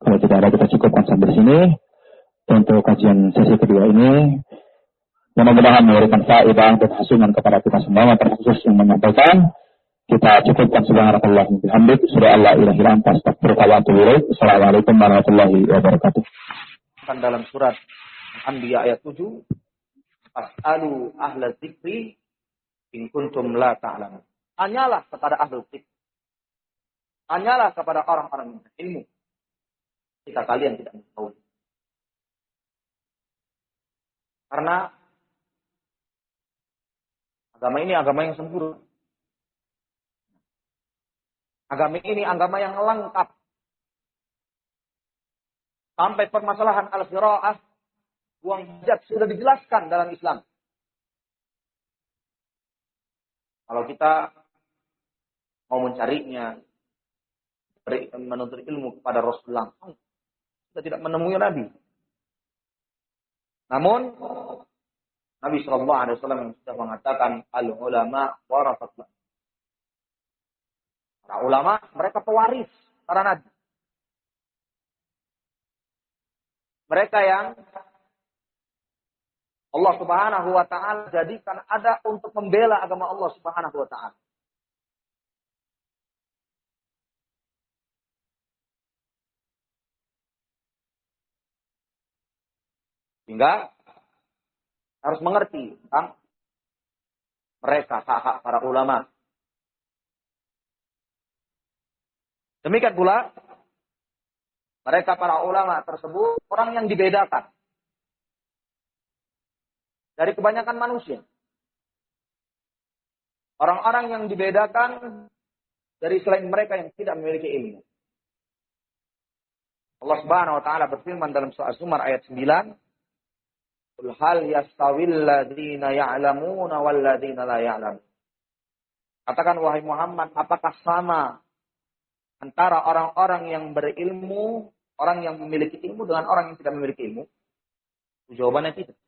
Kalau tidak ada, kita cukupkan sampai sini untuk kajian sesi kedua ini. Mudah-mudahan memberikan faedah dan hasungan kepada kita semua, terkhusus yang menyampaikan. Kita cukupkan subhanallah bihamdik, surah Allah ilahi lantas, astaghfiruka wa atubu ilaik. Assalamualaikum warahmatullahi wabarakatuh. Dalam surat Al-Anbiya ayat 7, Fas'alu ahla dzikri in kuntum la ta'lamun. Tanyalah kepada ahli dzikr. Tanyalah kepada orang-orang yang berilmu. Jika kalian tidak mengetahui. Karena agama ini agama yang sempurna. Agama ini agama yang lengkap. Sampai permasalahan al-qiraah, buang hajat sudah dijelaskan dalam Islam. Kalau kita mau mencarinya, menuntut ilmu kepada Rasulullah, kita tidak menemui Nabi. Namun Nabi Shallallahu Alaihi Wasallam yang sudah mengatakan al-ulama warasatul. Para ulama mereka pewaris para nabi. Mereka yang Allah Subhanahu wa taala jadikan ada untuk membela agama Allah Subhanahu wa taala. Sehingga harus mengerti tentang mereka, hak-hak para ulama. Demikian pula, mereka para ulama tersebut orang yang dibedakan dari kebanyakan manusia. Orang-orang yang dibedakan dari selain mereka yang tidak memiliki ilmu. Allah Subhanahu wa taala berfirman dalam surah Az-Zumar ayat 9, "Qul hal yastawil ladzina ya'lamuna wal ladzina la ya'lamun." Katakan wahai Muhammad, apakah sama antara orang-orang yang berilmu, orang yang memiliki ilmu dengan orang yang tidak memiliki ilmu? Jawabannya tidak.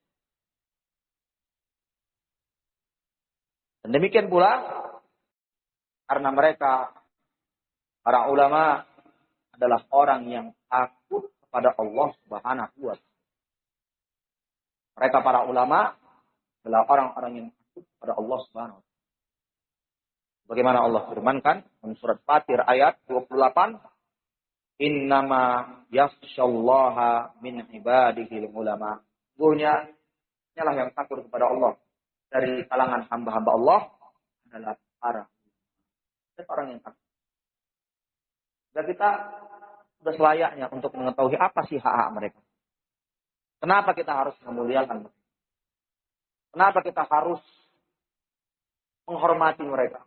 Dan demikian pula, karena mereka, para ulama, adalah orang yang takut kepada Allah Subhanahu wa taala. Mereka para ulama adalah orang-orang yang takut kepada Allah Subhanahu wa taala. Bagaimana Allah firmankan dalam surat Fatir ayat 28, "Innama yakhsyallaha min ibadihil ulama." Sesungguhnya hanyalah yang takut kepada Allah dari kalangan hamba-hamba Allah adalah para orang yang takut. Dan kita sudah selayaknya untuk mengetahui apa sih hak-hak mereka. Kenapa kita harus memuliakan mereka? Kenapa kita harus menghormati mereka?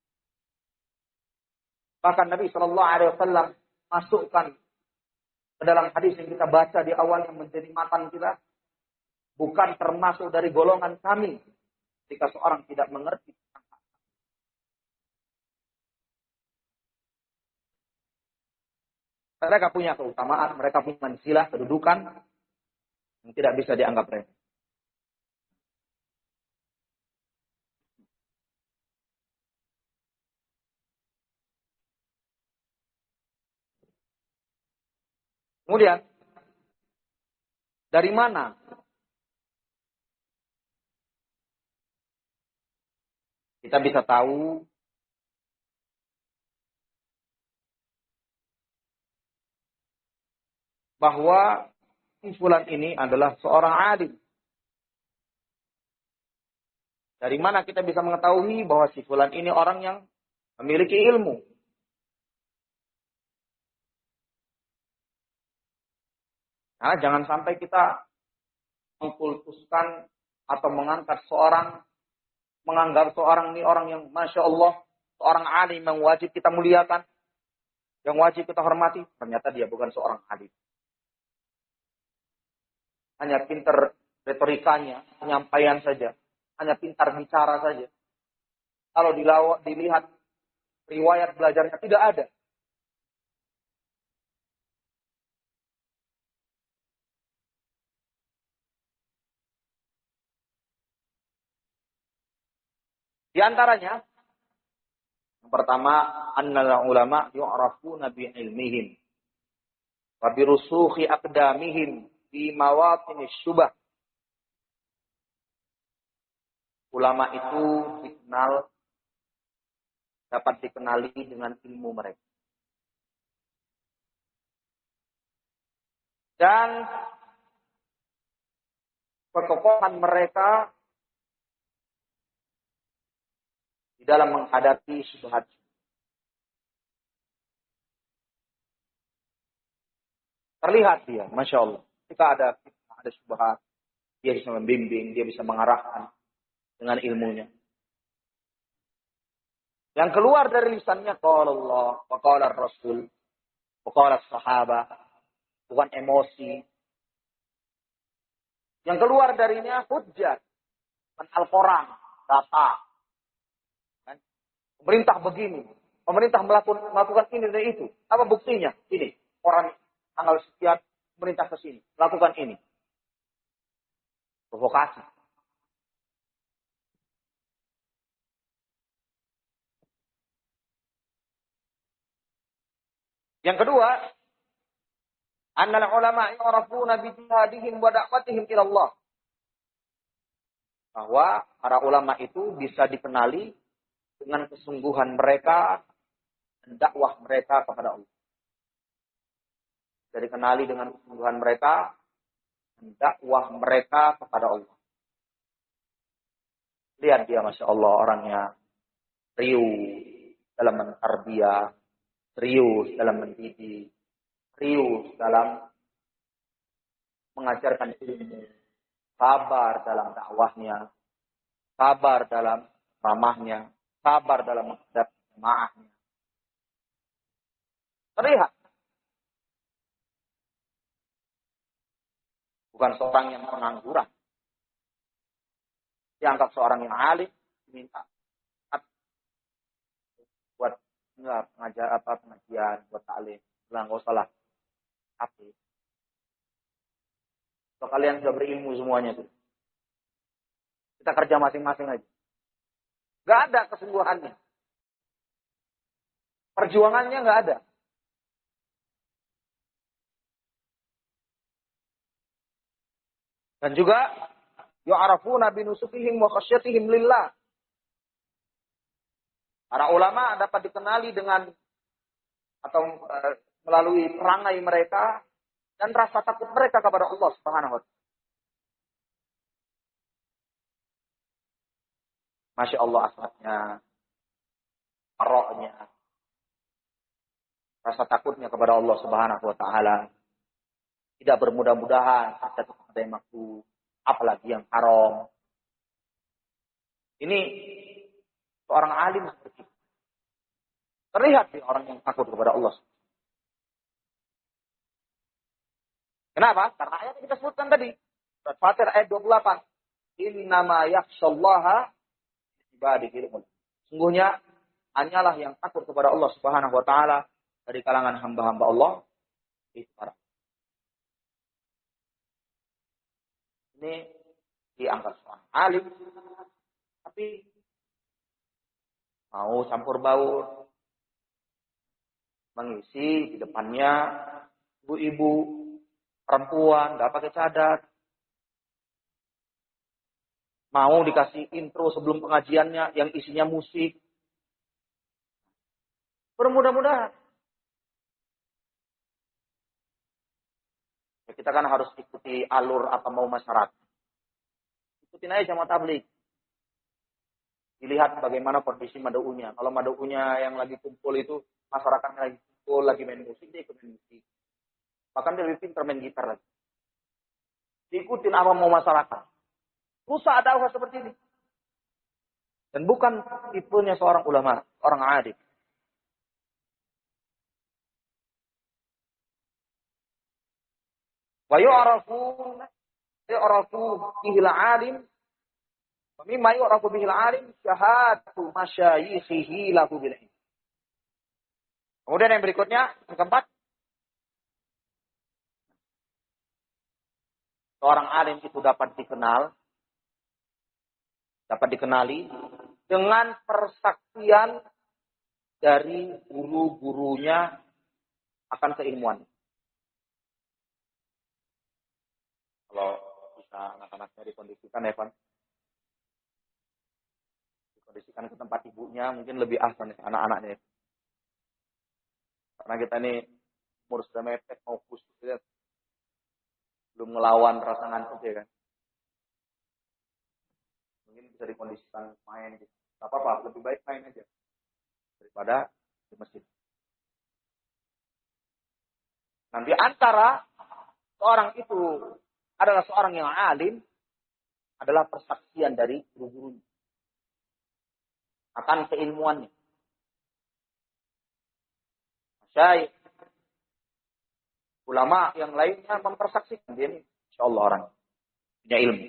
Bahkan Nabi Shallallahu Alaihi Wasallam masukkan ke dalam hadis yang kita baca di awal yang menjadi matan kita, bukan termasuk dari golongan kami jika seorang tidak mengerti. Mereka punya keutamaan, mereka punya mansilah, kedudukan yang tidak bisa dianggap remeh. Kemudian, dari mana kita bisa tahu bahwa si fulan ini adalah seorang alim? Dari mana kita bisa mengetahui bahwa si fulan ini orang yang memiliki ilmu? Nah, jangan sampai kita mengkultuskan atau mengangkat seorang, menganggap seorang ini orang yang Masya Allah, seorang alim yang wajib kita muliakan, yang wajib kita hormati. Ternyata dia bukan seorang alim. Hanya pintar retorikanya, penyampaian saja. Hanya pintar bicara saja. Kalau dilihat riwayat belajarnya tidak ada. Di antaranya, yang pertama, annal ulama yu'rafuna bi ilmihim. wa birusukhi aqdamihim fi mawatinish syubah. Ulama itu dapat dikenali dengan ilmu mereka. Dan kekokohan mereka di dalam menghadapi syubhat. Terlihat dia, Masya Allah. Jika ada syubhat, dia bisa membimbing, dia bisa mengarahkan dengan ilmunya. Yang keluar dari lisannya qala Allah, wa qala Rasul, wa qala sahabat, bukan emosi. Yang keluar darinya hujjah, bukan Al-Quran, data. Kan? Pemerintah begini, pemerintah melakukan ini dan itu. Apa buktinya? Ini, orang tanggal sekian pemerintah ke sini, lakukan ini. Provokasi. Yang kedua, annal ulama yu'rafuna bi jihadihim wa da'watihim ila Allah. Bahwa para ulama itu bisa dikenali dengan kesungguhan mereka dan dakwah mereka kepada Allah. Bisa dikenali dengan kesungguhan mereka dan dakwah mereka kepada Allah. Lihat dia, Masya Allah, orangnya serius dalam mentarbiyah, serius dalam mendidik, serius dalam mengajarkan ilmu, sabar dalam dakwahnya, sabar dalam ramahnya, sabar dalam menghadapi jemaahnya. Terlihat. Bukan seorang yang pengangguran. Dianggap seorang yang alim, diminta buat pengajian, buat taklim. Enggak usah lah. Tapi kalau kalian sudah berilmu semuanya tuh, kita kerja masing-masing aja. Gak ada kesungguhannya. Perjuangannya gak ada. Dan juga yu'arafuna binusukihim wa khasyatihim lillah. Para ulama dapat dikenali dengan atau melalui perangai mereka dan rasa takut mereka kepada Allah Subhanahu wa taala. Masya Allah asmatnya, maroknya, rasa takutnya kepada Allah Subhanahu wa taala. Tidak bermudah-mudahan terjatuh kepada yang makruh, apalagi yang haram. Ini seorang alim seperti itu. Terlihat di orang yang takut kepada Allah. Kenapa? Karena ayat yang kita sebutkan tadi. Surat Fatir ayat 28. Innama yakhshallaha ibadihi ulama. Sungguhnya hanyalah yang takut kepada Allah Subhanahu wa taala dari kalangan hamba-hamba Allah itu para. Ini dianggap seorang alim, tapi mau campur baur, mengisi di depannya ibu-ibu, perempuan, nggak pakai cadar, mau dikasih intro sebelum pengajiannya yang isinya musik, bermudah-mudahan. Kita kan harus ikuti alur apa mau masyarakat. Ikutin aja jamaah tabligh. Dilihat bagaimana kondisi mad'unya. Kalau mad'unya yang lagi kumpul itu, masyarakatnya lagi kumpul, lagi main musik, dia ikut main musik. Bahkan dia lebih pintar main gitar lagi. Diikutin apa mau masyarakat. Rusak dakwah seperti ini. Dan bukan tipenya seorang ulama, orang alim. Wa yu'rafu bihil alim. Wa mimma yu'rafu bihil alim syahadatu masyayikhihi lahu bil ilm. Kemudian yang berikutnya, yang keempat. Seorang alim itu dapat dikenali dengan persaksian dari guru-gurunya akan keilmuan. Kalau bisa anak-anaknya dikondisikan ya, Pak. Dikondisikan ke tempat ibunya, mungkin lebih ahsan nih anak-anaknya. Karena kita ini umur sudah mepet, mau khusus, ya. Belum ngelawan rasa ngantuk ya kan. Mungkin bisa dikondisikan main gitu. Gak apa-apa, lebih baik main aja daripada di masjid. Nanti antara seorang itu adalah seorang yang alim, adalah persaksian dari guru-gurunya akan keilmuannya. Syekh, ulama yang lainnya mempersaksikan dia ini, insyaallah orang punya ilmu.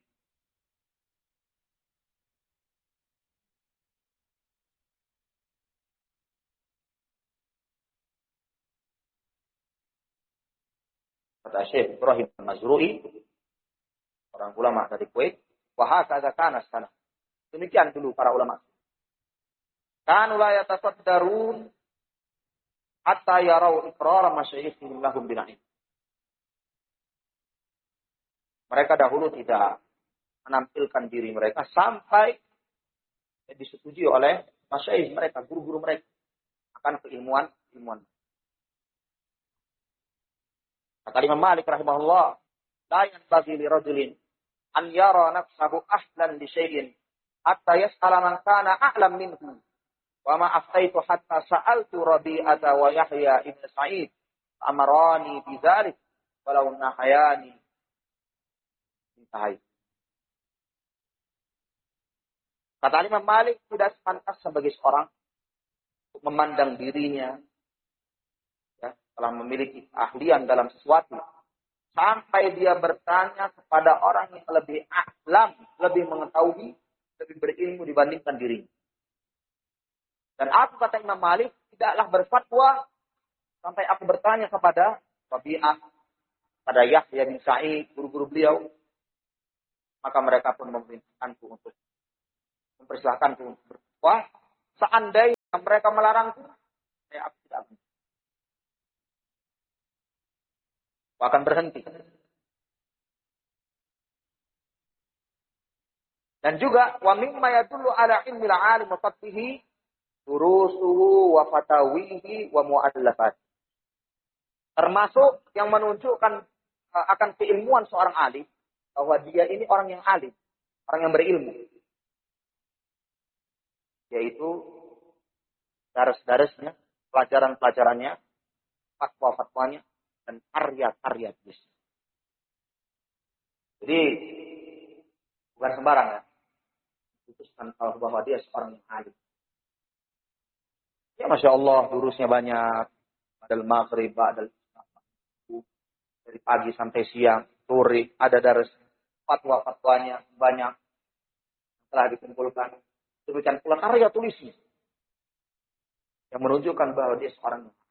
Kata Syekh Ibrahim Al-Mazrui, orang ulama dari Kuwait, wa hakadha kana sana. Demikian dulu para ulama. Kanu la yatasaddarun hatta yarau iqrar masyayikhihim lahum bina'im. Mereka dahulu tidak menampilkan diri mereka sampai disetujui oleh masyayikh mereka, guru-guru mereka akan keilmuan. Kata Imam Malik rahimahullah, la yanbaghi li rajulin an yara nafsahu ahlan li syai'in hatta yas'ala man kana a'lam minhu. Wa ma aftaitu hatta sa'altu Rabi'ata wa Yahya ibn Sa'id amarani bidzalik walau nahayani. Intahai. Kata Imam Malik, tidak sepantas sebagai seorang untuk memandang dirinya ya, telah memiliki keahlian dalam sesuatu sampai dia bertanya kepada orang yang lebih ahlam, lebih mengetahui, lebih berilmu dibandingkan dirinya. Dan aku, kata Imam Malik, tidaklah berfatwa sampai aku bertanya kepada Rabi'ah, pada Yahya bin Sa'id, guru-guru beliau. Maka mereka pun memerintahkanku untuk mempersilahkanku untuk berfatwa. Seandainya mereka melarangku, saya aku tidak akan berhenti. Dan juga wa mimma yadullu ala ilmi al-alim wa fathihi durusuhu wa fatawihi wa mu'allafat. Termasuk yang menunjukkan akan keilmuan seorang alim, bahwa dia ini orang yang alim, orang yang berilmu. Yaitu daras-darasnya, pelajaran-pelajarannya, fatwa-fatwanya, dan karya-karya tulis. Jadi bukan sembarang ya. Putuskan bahwa dia seorang yang alim. Ya Masya Allah, durusnya banyak. Ba'dal maghrib, ba'dal dari pagi sampai siang, sore, ada daras fatwa-fatwanya banyak telah dikumpulkan. Demikian pula karya tulisnya yang menunjukkan bahwa dia seorang yang